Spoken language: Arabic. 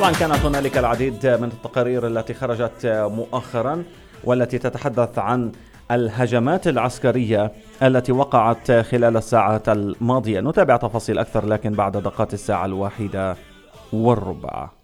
طبعا كانت هنالك العديد من التقارير التي خرجت مؤخرا والتي تتحدث عن الهجمات العسكرية التي وقعت خلال الساعات الماضية. نتابع تفاصيل أكثر لكن بعد دقات 1:01.